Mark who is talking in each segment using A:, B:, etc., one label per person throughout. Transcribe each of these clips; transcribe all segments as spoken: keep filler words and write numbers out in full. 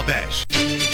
A: Haber.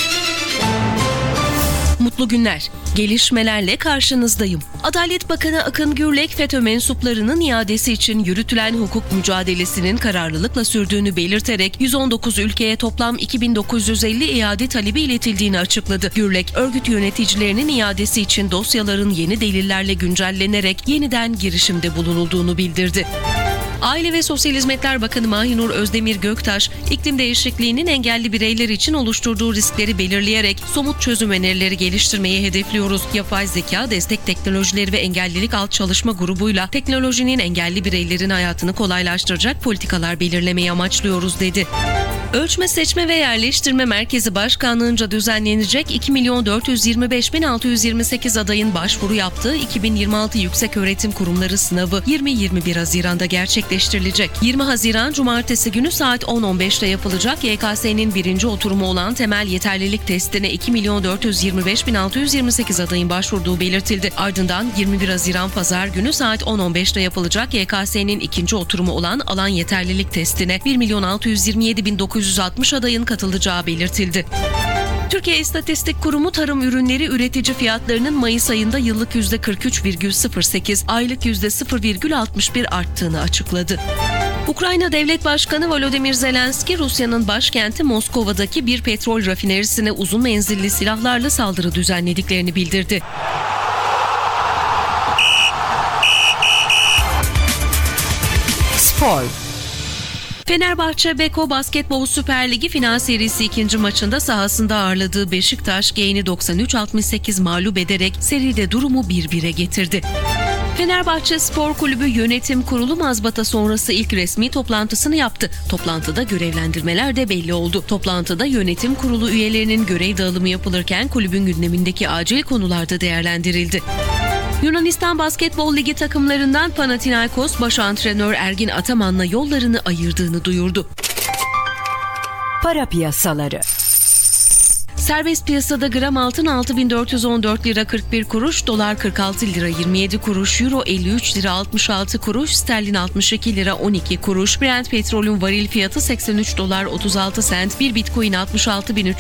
B: Mutlu günler. Gelişmelerle karşınızdayım. Adalet Bakanı Akın Gürlek, FETÖ mensuplarının iadesi için yürütülen hukuk mücadelesinin kararlılıkla sürdüğünü belirterek yüz on dokuz ülkeye toplam iki bin dokuz yüz elli iade talebi iletildiğini açıkladı. Gürlek, örgüt yöneticilerinin iadesi için dosyaların yeni delillerle güncellenerek yeniden girişimde bulunulduğunu bildirdi. Aile ve Sosyal Hizmetler Bakanı Mahinur Özdemir Göktaş, iklim değişikliğinin engelli bireyler için oluşturduğu riskleri belirleyerek somut çözüm önerileri geliştirmeyi hedefliyoruz. Yapay zeka, destek teknolojileri ve engellilik alt çalışma grubuyla teknolojinin engelli bireylerin hayatını kolaylaştıracak politikalar belirlemeyi amaçlıyoruz, dedi. Ölçme, Seçme ve Yerleştirme Merkezi Başkanlığı'nca düzenlenecek iki milyon dört yüz yirmi beş bin altı yüz yirmi sekiz adayın başvuru yaptığı iki bin yirmi altı Yükseköğretim Kurumları sınavı yirmi yirmi bir Haziran'da gerçekleştirilecek. yirmi Haziran Cumartesi günü saat on on beşte yapılacak Y K S'nin birinci oturumu olan temel yeterlilik testine iki milyon dört yüz yirmi beş bin altı yüz yirmi sekiz adayın başvurduğu belirtildi. Ardından yirmi bir Haziran Pazar günü saat on on beşte yapılacak Y K S'nin ikinci oturumu olan alan yeterlilik testine bir milyon altı yüz yirmi yedi bin dokuz yüz altmış adayın katılacağı belirtildi. Türkiye İstatistik Kurumu tarım ürünleri üretici fiyatlarının Mayıs ayında yıllık yüzde kırk üç virgül sıfır sekiz, aylık yüzde sıfır virgül altmış bir arttığını açıkladı. Ukrayna Devlet Başkanı Volodymyr Zelenski, Rusya'nın başkenti Moskova'daki bir petrol rafinerisine uzun menzilli silahlarla saldırı düzenlediklerini bildirdi.
C: Spor.
B: Fenerbahçe Beko Basketbol Süper Ligi final serisi ikinci maçında sahasında ağırladığı Beşiktaş Genç'i doksan üç altmış sekiz mağlup ederek seride durumu bir bire getirdi. Fenerbahçe Spor Kulübü Yönetim Kurulu mazbata sonrası ilk resmi toplantısını yaptı. Toplantıda görevlendirmeler de belli oldu. Toplantıda yönetim kurulu üyelerinin görev dağılımı yapılırken kulübün gündemindeki acil konularda değerlendirildi. Yunanistan Basketbol Ligi takımlarından Panathinaikos baş antrenör Ergin Ataman'la yollarını ayırdığını duyurdu.
C: Para piyasaları.
B: Serbest piyasada gram altın altı bin dört yüz on dört lira kırk bir kuruş, dolar kırk altı lira yirmi yedi kuruş, euro elli üç lira altmış altı kuruş, sterlin altmış iki lira on iki kuruş, Brent petrolün varil fiyatı seksen üç dolar otuz altı sent, bir bitcoin altmış altı bin üç